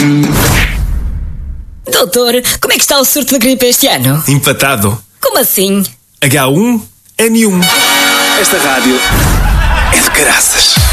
Doutor, como é que está o surto de gripe este ano? Empatado. Como assim? H1N1. Esta rádio é de caraças.